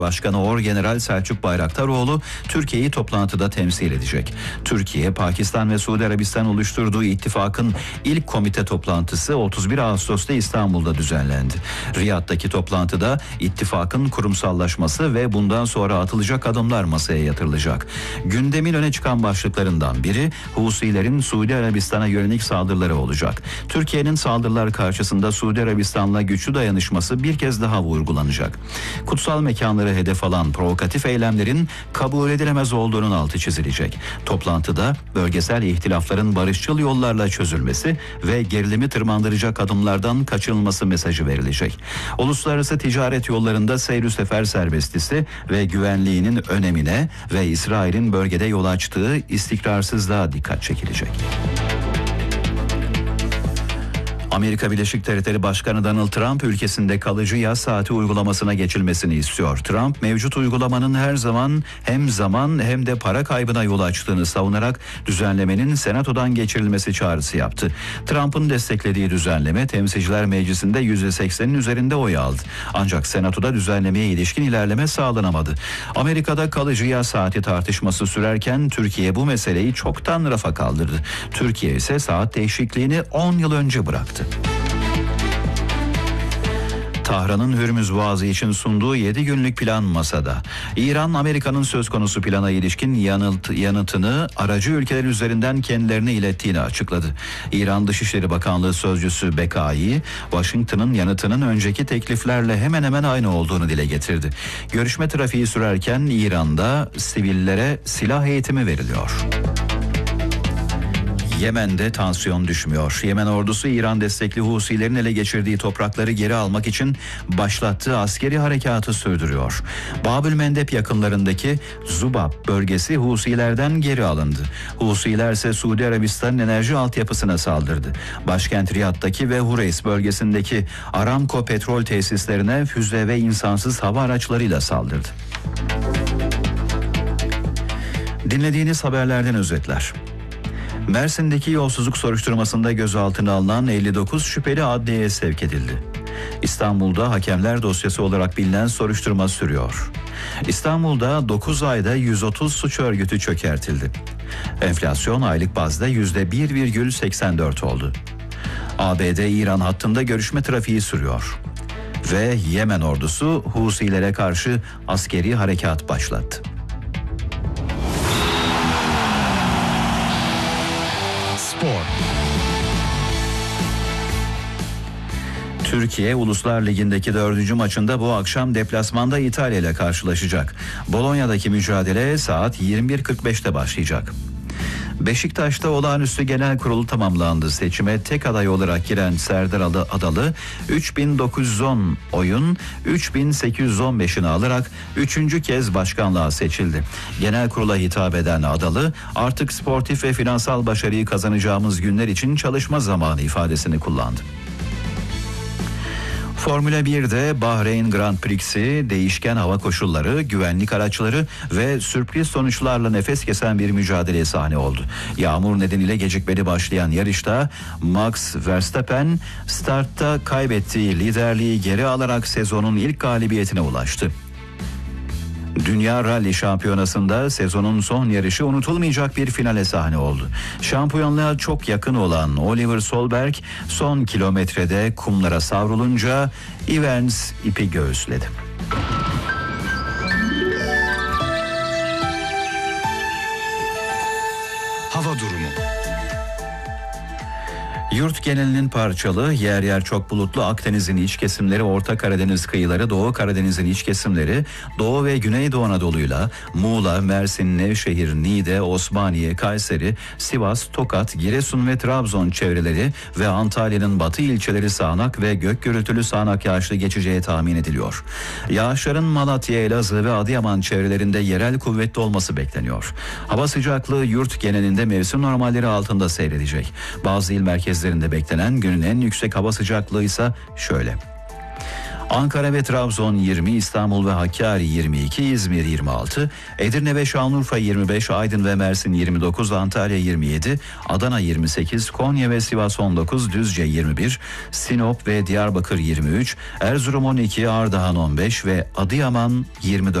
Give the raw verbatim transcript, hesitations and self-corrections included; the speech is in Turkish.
Başkanı Orgeneral Selçuk Bayraktaroğlu Türkiye'yi toplantıda temsil edecek. Türkiye, Pakistan ve Suudi Arabistan oluşturduğu ittifakın ilk komite toplantısı otuz bir Ağustos'ta İstanbul'da düzenlendi. Riyad'daki toplantıda ittifakın kurumsallaşması ve bundan sonra atılacak adımlar masaya yatırılacak. Gündemin öne çıkan başlıklarından biri Husilerin Suudi Arabistan'a yönelik saldırıları olacak. Türkiye'nin saldırılar karşısında Suudi Arabistan'la güçlü dayanışması bir kez daha vurgulanacak. Kutsal mekanları hedef alan provokatif eylemlerin kabul edilemez olduğunun altı çizilecek. Toplantıda bölgesel ihtilafların barışçıl yollarla çözülmesi ve gerilimi tırmandıracak adımlardan kaçınılması mesajı verilecek. Uluslararası ticaret yollarında seyr-ü sefer serbestisi ve güvenliğinin önemine ve İsrail'in bölgede yol açtığı istikrarsızlığa dikkat çekilecek. Amerika Birleşik Devletleri Başkanı Donald Trump ülkesinde kalıcı yaz saati uygulamasına geçilmesini istiyor. Trump mevcut uygulamanın her zaman hem zaman hem de para kaybına yol açtığını savunarak düzenlemenin Senato'dan geçirilmesi çağrısı yaptı. Trump'ın desteklediği düzenleme Temsilciler Meclisi'nde yüzde seksenin üzerinde oy aldı. Ancak Senato'da düzenlemeye ilişkin ilerleme sağlanamadı. Amerika'da kalıcı yaz saati tartışması sürerken Türkiye bu meseleyi çoktan rafa kaldırdı. Türkiye ise saat değişikliğini on yıl önce bıraktı. Tahran'ın Hürmüz Boğazı için sunduğu yedi günlük plan masada. İran, Amerika'nın söz konusu plana ilişkin yanıt, yanıtını aracı ülkeler üzerinden kendilerine ilettiğini açıkladı. İran Dışişleri Bakanlığı Sözcüsü Bekai, Washington'ın yanıtının önceki tekliflerle hemen hemen aynı olduğunu dile getirdi. Görüşme trafiği sürerken İran'da sivillere silah eğitimi veriliyor. Yemen'de tansiyon düşmüyor. Yemen ordusu İran destekli Husilerin ele geçirdiği toprakları geri almak için başlattığı askeri harekatı sürdürüyor. Babülmendeb yakınlarındaki Zubab bölgesi Husilerden geri alındı. Husiler ise Suudi Arabistan'ın enerji altyapısına saldırdı. Başkent Riyad'daki ve Hureys bölgesindeki Aramco petrol tesislerine füze ve insansız hava araçlarıyla saldırdı. Dinlediğiniz haberlerden özetler. Mersin'deki yolsuzluk soruşturmasında gözaltına alınan elli dokuz şüpheli adliyeye sevk edildi. İstanbul'da hakemler dosyası olarak bilinen soruşturma sürüyor. İstanbul'da dokuz ayda yüz otuz suç örgütü çökertildi. Enflasyon aylık bazda yüzde bir virgül seksen dört oldu. A B D-İran hattında görüşme trafiği sürüyor. Ve Yemen ordusu Husilere karşı askeri harekat başlattı. Türkiye Uluslar Ligi'ndeki dördüncü maçında bu akşam deplasmanda İtalya ile karşılaşacak. Bolonya'daki mücadele saat yirmi bir kırk beşte başlayacak. Beşiktaş'ta olağanüstü genel kurulu tamamlandı. Seçime tek aday olarak giren Serdar Adalı üç bin dokuz yüz on oyun üç bin sekiz yüz on beşini alarak üçüncü kez başkanlığa seçildi. Genel kurula hitap eden Adalı artık sportif ve finansal başarıyı kazanacağımız günler için çalışma zamanı ifadesini kullandı. Formula bir'de Bahreyn Grand Prix'si değişken hava koşulları, güvenlik araçları ve sürpriz sonuçlarla nefes kesen bir mücadeleye sahne oldu. Yağmur nedeniyle gecikmeli başlayan yarışta Max Verstappen startta kaybettiği liderliği geri alarak sezonun ilk galibiyetine ulaştı. Dünya Rally Şampiyonası'nda sezonun son yarışı unutulmayacak bir finale sahne oldu. Şampiyonluğa çok yakın olan Oliver Solberg son kilometrede kumlara savrulunca Evans ipi göğüsledi. Hava durumu. Yurt genelinin parçalı, yer yer çok bulutlu Akdeniz'in iç kesimleri, Orta Karadeniz kıyıları, Doğu Karadeniz'in iç kesimleri, Doğu ve Güneydoğu Anadolu'yla Muğla, Mersin, Nevşehir, Niğde, Osmaniye, Kayseri, Sivas, Tokat, Giresun ve Trabzon çevreleri ve Antalya'nın batı ilçeleri sağanak ve gök gürültülü sağanak yağışlı geçeceği tahmin ediliyor. Yağışların Malatya, Elazığ ve Adıyaman çevrelerinde yerel kuvvetli olması bekleniyor. Hava sıcaklığı yurt genelinde mevsim normalleri altında seyredecek. Bazı il merkezlerinde beklenen günün en yüksek hava sıcaklığı ise şöyle. Ankara ve Trabzon yirmi, İstanbul ve Hakkari yirmi iki, İzmir yirmi altı, Edirne ve Şanlıurfa yirmi beş, Aydın ve Mersin yirmi dokuz, Antalya yirmi yedi, Adana yirmi sekiz, Konya ve Sivas on dokuz, Düzce yirmi bir, Sinop ve Diyarbakır yirmi üç, Erzurum on iki, Ardahan on beş ve Adıyaman yirmi dört